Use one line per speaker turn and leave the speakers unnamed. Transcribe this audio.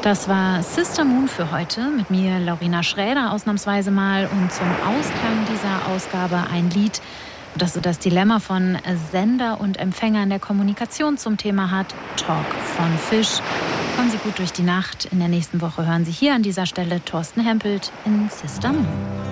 Das war Sister Moon für heute. Mit mir Laurina Schräder ausnahmsweise mal. Und zum Ausklang dieser Ausgabe ein Lied, das so das Dilemma von Sender und Empfänger in der Kommunikation zum Thema hat. Talk von Fish. Kommen Sie gut durch die Nacht. In der nächsten Woche hören Sie hier an dieser Stelle Thorsten Hempelt in Sister Moon.